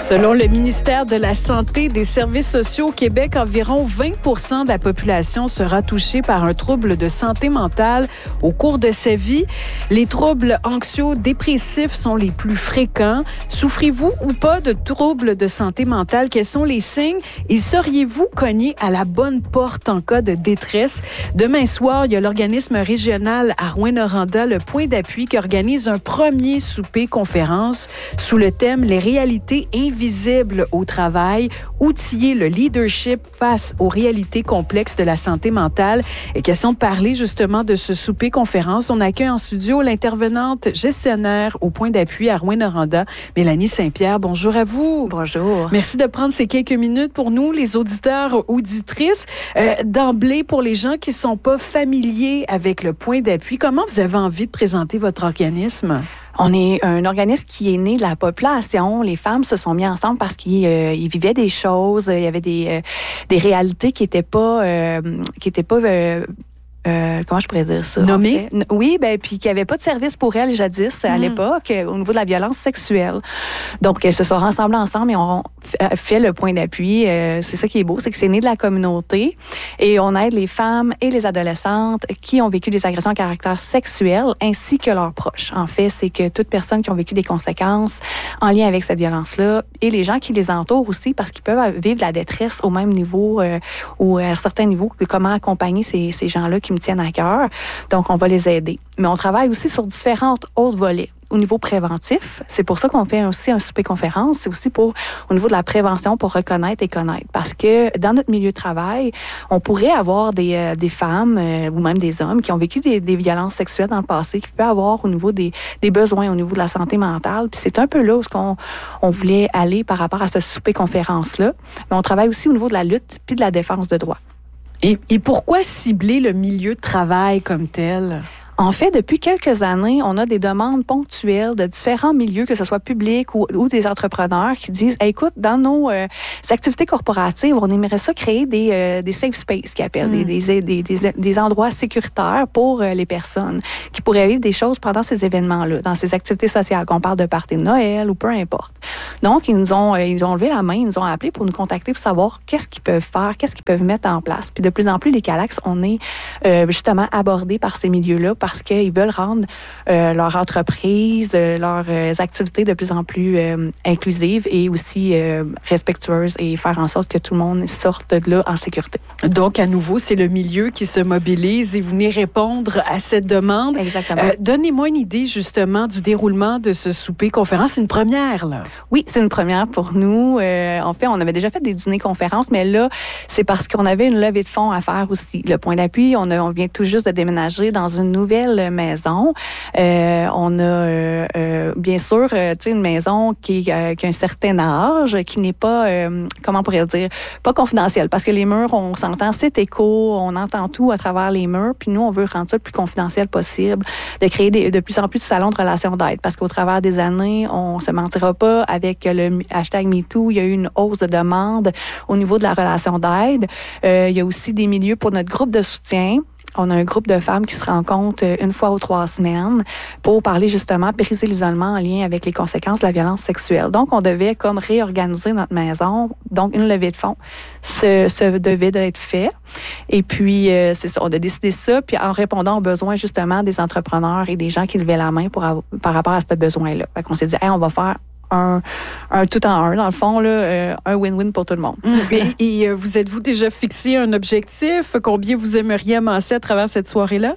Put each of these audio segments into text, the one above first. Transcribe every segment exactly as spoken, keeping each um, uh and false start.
Selon le ministère de la Santé et des Services sociaux au Québec, environ vingt pour cent de la population sera touchée par un trouble de santé mentale au cours de sa vie. Les troubles anxio-dépressifs sont les plus fréquents. Souffrez-vous ou pas de troubles de santé mentale? Quels sont les signes? Et seriez-vous cogné à la bonne porte en cas de détresse? Demain soir, il y a l'organisme régional à Rouyn-Noranda, le Point d'appui, qui organise un premier souper-conférence sous le thème « Les réalités invisibles au travail, outiller le leadership face aux réalités complexes de la santé mentale ». Et question de parler justement de ce souper-conférence, on accueille en studio l'intervenante gestionnaire au Point d'appui à Rouyn-Noranda, Mélanie Saint-Pierre. Bonjour à vous. Bonjour. Merci de prendre ces quelques minutes pour nous, les auditeurs, auditrices. Euh, d'emblée, pour les gens qui ne sont pas familiers avec le Point d'appui, comment vous avez envie de présenter votre organisme? On est un organisme qui est né de la population. Les femmes se sont mis ensemble parce qu'ils euh, ils vivaient des choses, il y avait des, euh, des réalités qui n'étaient pas, euh, qui étaient pas euh, Euh, comment je pourrais dire ça? Nommé? En fait? Oui, ben puis qu'il n'y avait pas de service pour elles jadis, à mmh. l'époque, au niveau de la violence sexuelle. Donc, elles se sont rassemblées ensemble et ont fait le Point d'appui. Euh, c'est ça qui est beau, c'est que c'est né de la communauté et on aide les femmes et les adolescentes qui ont vécu des agressions à caractère sexuel ainsi que leurs proches. En fait, c'est que toutes personnes qui ont vécu des conséquences en lien avec cette violence-là et les gens qui les entourent aussi, parce qu'ils peuvent vivre la détresse au même niveau euh, ou à certains niveaux, de comment accompagner ces, ces gens-là qui me tiennent à cœur. Donc, on va les aider. Mais on travaille aussi sur différentes autres volets. Au niveau préventif, c'est pour ça qu'on fait aussi un souper-conférence. C'est aussi pour au niveau de la prévention, pour reconnaître et connaître. Parce que dans notre milieu de travail, on pourrait avoir des, euh, des femmes euh, ou même des hommes qui ont vécu des, des violences sexuelles dans le passé, qui peuvent avoir au niveau des, des besoins, au niveau de la santé mentale. Puis c'est un peu là où on, on voulait aller par rapport à ce souper-conférence-là. Mais on travaille aussi au niveau de la lutte puis de la défense de droits. Et, et pourquoi cibler le milieu de travail comme tel? En fait, depuis quelques années, on a des demandes ponctuelles de différents milieux, que ce soit publics ou, ou des entrepreneurs qui disent hey, « Écoute, dans nos euh, activités corporatives, on aimerait ça créer des, euh, des safe spaces, qu'ils appellent, mm. des, des, des, des, des endroits sécuritaires pour euh, les personnes qui pourraient vivre des choses pendant ces événements-là, dans ces activités sociales, qu'on parle de party de Noël ou peu importe. » Donc, ils nous ont, euh, ils ont levé la main, ils nous ont appelé pour nous contacter pour savoir qu'est-ce qu'ils peuvent faire, qu'est-ce qu'ils peuvent mettre en place. Puis de plus en plus, les Calax, on est euh, justement abordés par ces milieux-là, parce qu'ils veulent rendre euh, leur entreprise, euh, leurs euh, activités de plus en plus euh, inclusives et aussi euh, respectueuses et faire en sorte que tout le monde sorte de là en sécurité. Donc, à nouveau, c'est le milieu qui se mobilise et vous venez répondre à cette demande. Exactement. Euh, donnez-moi une idée, justement, du déroulement de ce souper-conférence. C'est une première, là. Oui, c'est une première pour nous. Euh, en fait, on avait déjà fait des dîners-conférences, mais là, c'est parce qu'on avait une levée de fonds à faire aussi. Le Point d'appui, on, a, on vient tout juste de déménager dans une nouvelle maison. Euh, on a, euh, euh, bien sûr, euh, tu sais, une maison qui, euh, qui a un certain âge, qui n'est pas, euh, comment on pourrait dire, pas confidentielle, parce que les murs, on s'entend, c'est écho, on entend tout à travers les murs, puis nous, on veut rendre ça le plus confidentiel possible, de créer des, de plus en plus de salons de relations d'aide, parce qu'au travers des années, on se mentira pas, avec le hashtag MeToo, il y a eu une hausse de demande au niveau de la relation d'aide. Euh, il y a aussi des milieux pour notre groupe de soutien. On a un groupe de femmes qui se rencontrent une fois ou trois semaines pour parler justement, briser l'isolement en lien avec les conséquences de la violence sexuelle. Donc, on devait comme réorganiser notre maison. Donc, une levée de fonds se, se devait d'être fait. Et puis, euh, c'est ça, on a décidé ça, puis en répondant aux besoins justement des entrepreneurs et des gens qui levaient la main pour avoir, par rapport à ce besoin-là. Fait qu'on s'est dit, hey, on va faire Un, un tout en un, dans le fond, là, euh, un win-win pour tout le monde. Et, et euh, vous êtes-vous déjà fixé un objectif? Combien vous aimeriez amasser à travers cette soirée-là?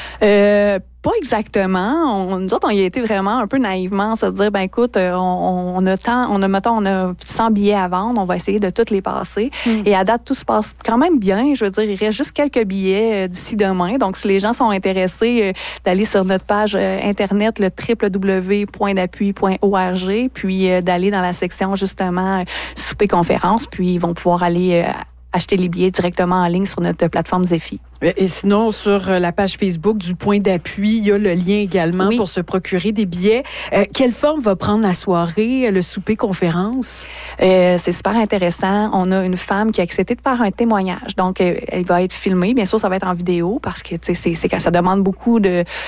Euh, Pas exactement. On, nous autres, on y a été vraiment un peu naïvement, se dire, ben écoute, on, on a tant, on a, mettons, on a cent billets à vendre, on va essayer de tous les passer. Mm. Et à date, tout se passe quand même bien. Je veux dire, il reste juste quelques billets euh, d'ici demain. Donc, si les gens sont intéressés, euh, d'aller sur notre page euh, Internet, le w w w point d'appui point org, puis euh, d'aller dans la section, justement, euh, souper-conférence, puis ils vont pouvoir aller euh, acheter les billets directement en ligne sur notre plateforme Zephy. Et sinon, sur la page Facebook du Point d'appui, il y a le lien également oui. pour se procurer des billets. Euh, quelle forme va prendre la soirée, le souper-conférence? Euh, c'est super intéressant. On a une femme qui a accepté de faire un témoignage. Donc, euh, elle va être filmée. Bien sûr, ça va être en vidéo parce que c'est, c'est que ça demande beaucoup de,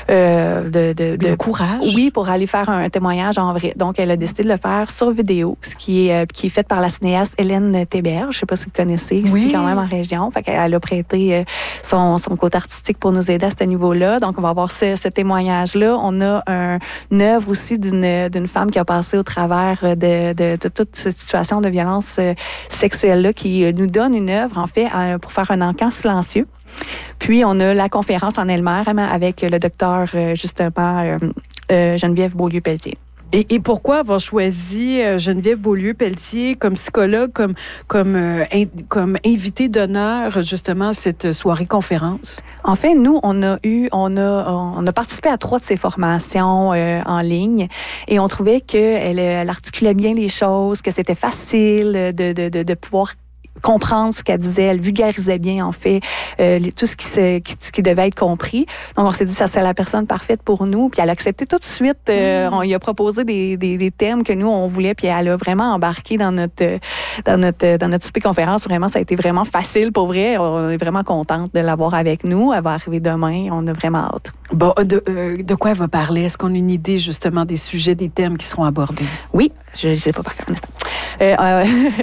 euh, de, de, de... Le courage. Oui, pour aller faire un témoignage en vrai. Donc, elle a décidé de le faire sur vidéo, ce qui est, euh, qui est fait par la cinéaste Hélène Théberge. Je ne sais pas si vous connaissez, oui. ici quand même en région. Fait qu'elle a prêté euh, son, son côté artistique pour nous aider à ce niveau-là. Donc, on va avoir ce, ce témoignage-là. On a un, une œuvre aussi d'une, d'une femme qui a passé au travers de, de, de toute cette situation de violence euh, sexuelle-là, qui nous donne une œuvre, en fait, euh, pour faire un encan silencieux. Puis, on a la conférence en elle-même avec le docteur, euh, justement, euh, euh, Geneviève Beaulieu-Pelletier. Et, et pourquoi avoir choisi Geneviève Beaulieu-Pelletier comme psychologue, comme, comme, euh, in, comme invitée d'honneur, justement, à cette soirée-conférence? En fait, nous, on a eu, on a, on a participé à trois de ces formations euh, en ligne et on trouvait qu'elle elle articulait bien les choses, que c'était facile de, de, de, de pouvoir comprendre ce qu'elle disait, elle vulgarisait bien en fait euh, tout ce qui, se, qui, qui devait être compris. Donc on s'est dit ça c'est la personne parfaite pour nous, puis elle a accepté tout de suite. Euh, mmh. On lui a proposé des, des, des thèmes que nous on voulait, puis elle a vraiment embarqué dans notre dans notre dans notre super conférence. Vraiment ça a été vraiment facile pour vrai. On est vraiment contente de l'avoir avec nous. Elle va arriver demain. On a vraiment hâte. Bon, de, euh, de quoi elle va parler? Est-ce qu'on a une idée justement des sujets, des thèmes qui seront abordés? Oui, je ne sais pas par cœur. Euh, euh,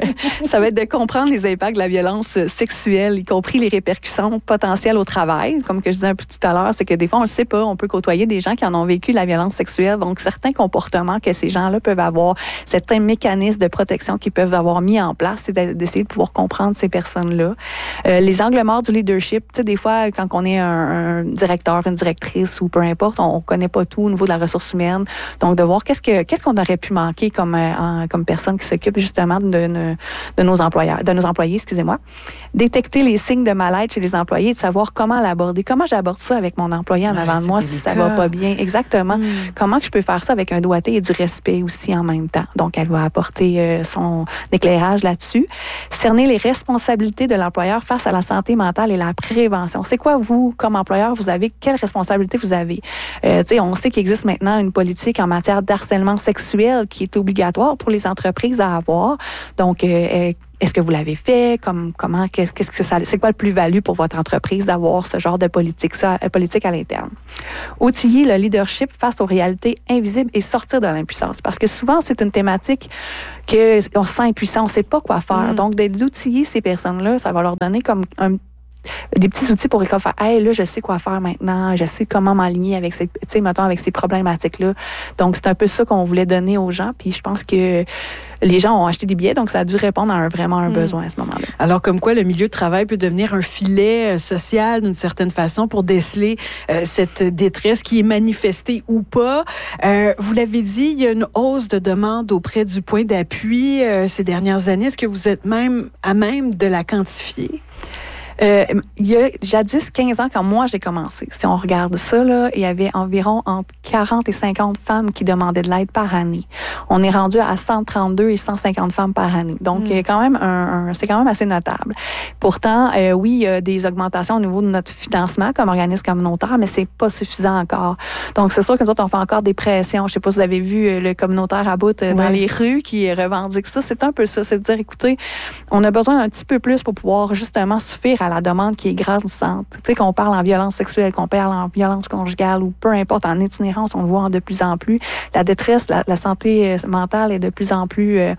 ça va être de comprendre les impacts de la violence sexuelle, y compris les répercussions potentielles au travail. Comme que je disais un peu tout à l'heure, c'est que des fois, on ne le sait pas, on peut côtoyer des gens qui en ont vécu de la violence sexuelle. Donc, certains comportements que ces gens-là peuvent avoir, certains mécanismes de protection qu'ils peuvent avoir mis en place, c'est d'essayer de pouvoir comprendre ces personnes-là. Euh, les angles morts du leadership, tu sais, des fois, quand on est un, un directeur, une directrice ou peu importe, on ne connaît pas tout au niveau de la ressource humaine. Donc, de voir qu'est-ce que qu'est-ce qu'on aurait pu manquer comme, euh, comme personne qui s'occupe justement de, de, de nos employeurs, de nos employés, excusez-moi. Détecter les signes de mal-être chez les employés, de savoir comment l'aborder. Comment j'aborde ça avec mon employé en ouais, avant de moi délicat. Si ça va pas bien. Exactement. Mm. Comment que je peux faire ça avec un doigté et du respect aussi en même temps. Donc, elle va apporter euh, son éclairage là-dessus. Cerner les responsabilités de l'employeur face à la santé mentale et la prévention. C'est quoi, vous, comme employeur, vous avez, quelle responsabilité vous avez? Euh, tu sais, on sait qu'il existe maintenant une politique en matière d'harcèlement sexuel qui est obligatoire pour les entreprises à avoir. Donc, euh, est-ce que vous l'avez fait? Comme, comment, qu'est-ce, qu'est-ce que ça, c'est quoi le plus-value pour votre entreprise d'avoir ce genre de politique, ça, politique à l'interne? Outiller le leadership face aux réalités invisibles et sortir de l'impuissance. Parce que souvent, c'est une thématique qu'on se sent impuissant, on ne sait pas quoi faire. Mm. Donc, d'outiller ces personnes-là, ça va leur donner comme un des petits outils pour faire « Hey, là, je sais quoi faire maintenant, je sais comment m'aligner avec ces, tu sais, mettons, avec ces problématiques-là. » Donc, c'est un peu ça qu'on voulait donner aux gens. Puis, je pense que les gens ont acheté des billets, donc ça a dû répondre à un, vraiment un mmh. besoin à ce moment-là. Alors, comme quoi, le milieu de travail peut devenir un filet social d'une certaine façon pour déceler euh, cette détresse qui est manifestée ou pas. Euh, vous l'avez dit, il y a une hausse de demande auprès du point d'appui euh, ces dernières années. Est-ce que vous êtes même à même de la quantifier? Euh, il y a jadis quinze ans, quand moi j'ai commencé, si on regarde ça, là, il y avait environ entre quarante et cinquante femmes qui demandaient de l'aide par année. On est rendu à cent trente-deux et cent cinquante femmes par année. Donc, mm. quand même un, un, c'est quand même assez notable. Pourtant, euh, oui, il y a des augmentations au niveau de notre financement comme organisme communautaire, mais c'est pas suffisant encore. Donc, c'est sûr que nous autres, on fait encore des pressions. Je sais pas si vous avez vu le communautaire à bout euh, dans oui. les rues qui revendique ça. C'est un peu ça. C'est de dire, écoutez, on a besoin d'un petit peu plus pour pouvoir justement suffire à la demande qui est grandissante. Tu sais, qu'on parle en violence sexuelle, qu'on parle en violence conjugale ou peu importe, en itinérance, on le voit de plus en plus. La détresse, la, la santé mentale est de plus en plus euh,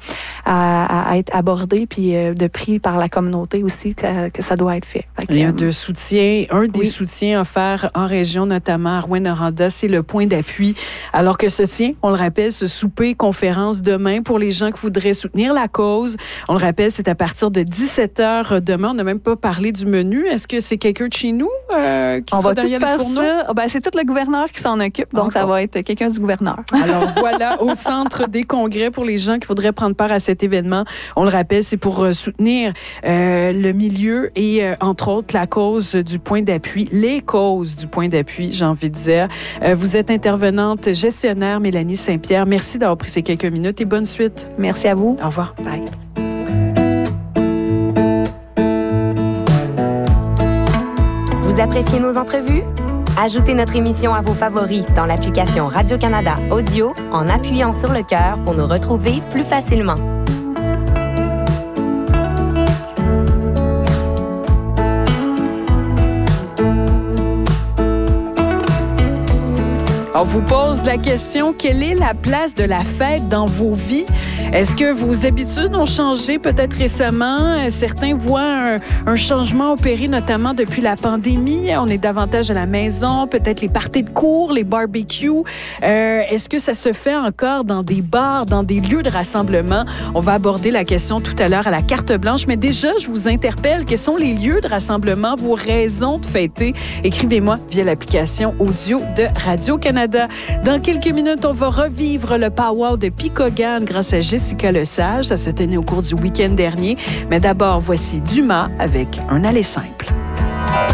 à, à être abordée puis euh, de pris par la communauté aussi que, que ça doit être fait. fait que, Il y a de soutien, un des oui. soutiens offerts en région, notamment à Rouyn-Noranda, c'est le point d'appui. Alors que se tient, on le rappelle, ce souper conférence demain pour les gens qui voudraient soutenir la cause. On le rappelle, c'est à partir de dix-sept heures demain. On n'a même pas parlé du menu. Est-ce que c'est quelqu'un de chez nous euh, qui on sera va derrière tout le faire fourneau? Ça. Ben, c'est tout le gouverneur qui s'en occupe, donc okay. ça va être quelqu'un du gouverneur. Alors voilà, au centre des congrès pour les gens qui voudraient prendre part à cet événement. On le rappelle, c'est pour euh, soutenir euh, le milieu et euh, entre autres la cause du point d'appui, les causes du point d'appui, j'ai envie de dire. Euh, vous êtes intervenante gestionnaire Mélanie Saint-Pierre. Merci d'avoir pris ces quelques minutes et bonne suite. Merci à vous. Au revoir. Bye. Vous appréciez nos entrevues? Ajoutez notre émission à vos favoris dans l'application Radio-Canada Audio en appuyant sur le cœur pour nous retrouver plus facilement. On vous pose la question, quelle est la place de la fête dans vos vies? Est-ce que vos habitudes ont changé peut-être récemment? Certains voient un, un changement opérer, notamment depuis la pandémie. On est davantage à la maison, peut-être les parties de cours, les barbecues. Euh, est-ce que ça se fait encore dans des bars, dans des lieux de rassemblement? On va aborder la question tout à l'heure à la carte blanche, mais déjà, je vous interpelle, quels sont les lieux de rassemblement, vos raisons de fêter? Écrivez-moi via l'application audio de Radio-Canada. Dans quelques minutes, on va revivre le powwow de Picogan grâce à Jessica Lesage. Ça se tenait au cours du week-end dernier. Mais d'abord, voici Dumas avec un aller simple.